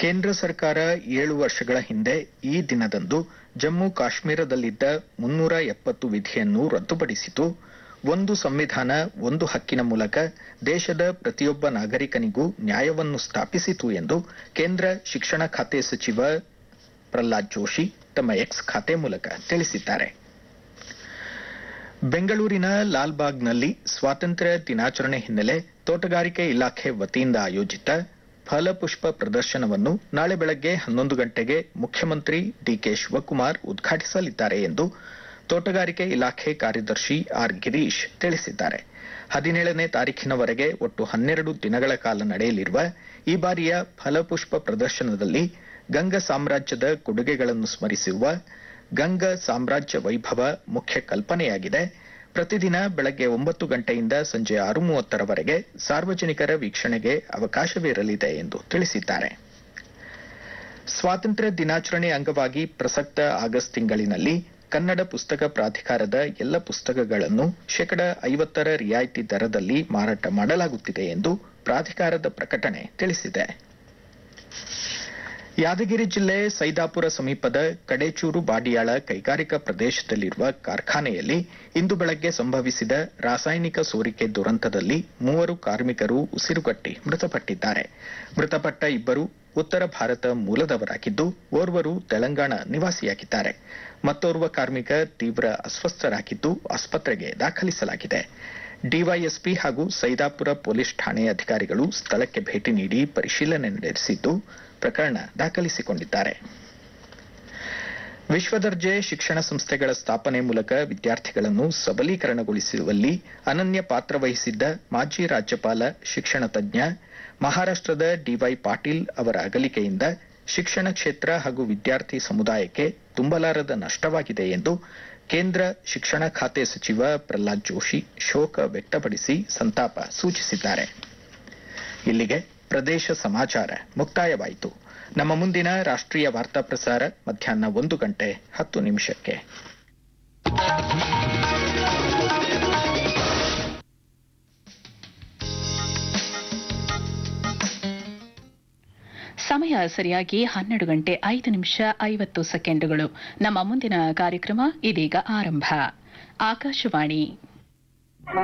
ಕೇಂದ್ರ ಸರ್ಕಾರ 7 ವರ್ಷಗಳ ಹಿಂದೆ ಈ ದಿನದಂದು ಜಮ್ಮು ಕಾಶ್ಮೀರದಲ್ಲಿದ್ದ 370 ವಿಧಿಯನ್ನು ರದ್ದುಪಡಿಸಿತು. ಒಂದು ಸಂವಿಧಾನ ಒಂದು ಹಕ್ಕಿನ ಮೂಲಕ ದೇಶದ ಪ್ರತಿಯೊಬ್ಬ ನಾಗರಿಕನಿಗೂ ನ್ಯಾಯವನ್ನು ಸ್ಥಾಪಿಸಿತು ಎಂದು ಕೇಂದ್ರ ಶಿಕ್ಷಣ ಖಾತೆ ಸಚಿವ ಪ್ರಹ್ಲಾದ್ ಜೋಶಿ ತಮ್ಮ ಎಕ್ಸ್ ಖಾತೆ ಮೂಲಕ ತಿಳಿಸಿದ್ದಾರೆ. ಬೆಂಗಳೂರಿನ ಲಾಲ್ಬಾಗ್ನಲ್ಲಿ ಸ್ವಾತಂತ್ರ್ಯ ದಿನಾಚರಣೆ ಹಿನ್ನೆಲೆ ತೋಟಗಾರಿಕೆ ಇಲಾಖೆ ವತಿಯಿಂದ ಆಯೋಜಿತ ಫಲಪುಷ್ಪ ಪ್ರದರ್ಶನವನ್ನು ನಾಳೆ ಬೆಳಗ್ಗೆ 11 ಗಂಟೆಗೆ ಮುಖ್ಯಮಂತ್ರಿ ಡಿಕೆ ಶಿವಕುಮಾರ್ ಉದ್ಘಾಟಿಸಲಿದ್ದಾರೆ ಎಂದು ತೋಟಗಾರಿಕೆ ಇಲಾಖೆ ಕಾರ್ಯದರ್ಶಿ ಆರ್ ಗಿರೀಶ್ ತಿಳಿಸಿದ್ದಾರೆ. 17ನೇ ತಾರೀಖಿನವರೆಗೆ ಒಟ್ಟು 12 ದಿನಗಳ ಕಾಲ ನಡೆಯಲಿರುವ ಈ ಬಾರಿಯ ಫಲಪುಷ್ಪ ಪ್ರದರ್ಶನದಲ್ಲಿ ಗಂಗ ಸಾಮ್ರಾಜ್ಯದ ಕೊಡುಗೆಗಳನ್ನು ಸ್ಮರಿಸುವ ಗಂಗ ಸಾಮ್ರಾಜ್ಯ ವೈಭವ ಮುಖ್ಯ ಕಲ್ಪನೆಯಾಗಿದೆ. ಪ್ರತಿದಿನ ಬೆಳಗ್ಗೆ 9 ಗಂಟೆಯಿಂದ ಸಂಜೆ 6:30ರವರೆಗೆ ಸಾರ್ವಜನಿಕರ ವೀಕ್ಷಣೆಗೆ ಅವಕಾಶವಿರಲಿದೆ ಎಂದು ತಿಳಿಸಿದ್ದಾರೆ. ಸ್ವಾತಂತ್ರ್ಯ ದಿನಾಚರಣೆ ಅಂಗವಾಗಿ ಪ್ರಸಕ್ತ ಆಗಸ್ಟ್ ತಿಂಗಳಿನಲ್ಲಿ ಕನ್ನಡ ಪುಸ್ತಕ ಪ್ರಾಧಿಕಾರದ ಎಲ್ಲ ಪುಸ್ತಕಗಳನ್ನು 50% ರಿಯಾಯಿತಿ ದರದಲ್ಲಿ ಮಾರಾಟ ಮಾಡಲಾಗುತ್ತಿದೆ ಎಂದು ಪ್ರಾಧಿಕಾರದ ಪ್ರಕಟಣೆ ತಿಳಿಸಿದೆ. ಯಾದಗಿರಿ ಜಿಲ್ಲೆ ಸೈದಾಪುರ ಸಮೀಪದ ಕಡೇಚೂರು ಬಾಡಿಯಾಳ ಕೈಗಾರಿಕಾ ಪ್ರದೇಶದಲ್ಲಿರುವ ಕಾರ್ಖಾನೆಯಲ್ಲಿ ಇಂದು ಬೆಳಗ್ಗೆ ಸಂಭವಿಸಿದ ರಾಸಾಯನಿಕ ಸೋರಿಕೆ ದುರಂತದಲ್ಲಿ 3 ಕಾರ್ಮಿಕರು ಉಸಿರುಗಟ್ಟಿ ಮೃತಪಟ್ಟಿದ್ದಾರೆ. ಮೃತಪಟ್ಟ ಇಬ್ಬರು ಉತ್ತರ ಭಾರತ ಮೂಲದವರಾಗಿದ್ದು ಓರ್ವರು ತೆಲಂಗಾಣ ನಿವಾಸಿಯಾಗಿದ್ದಾರೆ. ಮತ್ತೋರ್ವ ಕಾರ್ಮಿಕ ತೀವ್ರ ಅಸ್ವಸ್ಥರಾಗಿದ್ದು ಆಸ್ಪತ್ರೆಗೆ ದಾಖಲಿಸಲಾಗಿದೆ. ಡಿವೈಎಸ್ಪಿ ಹಾಗೂ ಸೈದಾಪುರ ಪೊಲೀಸ್ ಠಾಣೆ ಅಧಿಕಾರಿಗಳು ಸ್ಥಳಕ್ಕೆ ಭೇಟಿ ನೀಡಿ ಪರಿಶೀಲನೆ ನಡೆಸಿದ್ದು ಪ್ರಕರಣ ದಾಖಲಿಸಿಕೊಂಡಿದ್ದಾರೆ. ವಿಶ್ವದರ್ಜೆ ಶಿಕ್ಷಣ ಸಂಸ್ಥೆಗಳ ಸ್ಥಾಪನೆ ಮೂಲಕ ವಿದ್ಯಾರ್ಥಿಗಳನ್ನು ಸಬಲೀಕರಣಗೊಳಿಸುವಲ್ಲಿ ಅನನ್ಯ ಪಾತ್ರ ವಹಿಸಿದ್ದ ಮಾಜಿ ರಾಜ್ಯಪಾಲ ಶಿಕ್ಷಣ ತಜ್ಞ ಮಹಾರಾಷ್ಟ್ರದ ಡಿವೈ ಪಾಟೀಲ್ ಅವರ ಅಗಲಿಕೆಯಿಂದ ಶಿಕ್ಷಣ ಕ್ಷೇತ್ರ ಹಾಗೂ ವಿದ್ಯಾರ್ಥಿ ಸಮುದಾಯಕ್ಕೆ ತುಂಬಲಾರದ ನಷ್ಟವಾಗಿದೆ ಎಂದು ಕೇಂದ್ರ ಶಿಕ್ಷಣ ಖಾತೆ ಸಚಿವ ಪ್ರಹ್ಲಾದ್ ಜೋಶಿ ಶೋಕ ವ್ಯಕ್ತಪಡಿಸಿ ಸಂತಾಪ ಸೂಚಿಸಿದ್ದಾರೆ. ಇಲ್ಲಿಗೆ ಪ್ರದೇಶ ಸಮಾಚಾರ ಮುಕ್ತಾಯವಾಯಿತು. ನಮ್ಮ ಮುಂದಿನ ರಾಷ್ಟ್ರೀಯ ವಾರ್ತಾ ಪ್ರಸಾರ ಮಧ್ಯಾಹ್ನ 1:10 ಸಮಯ ಸರಿಯಾಗಿ 12:05 ನಮ್ಮ ಮುಂದಿನ ಕಾರ್ಯಕ್ರಮ ಇದೀಗ ಆರಂಭ. ಆಕಾಶವಾಣಿ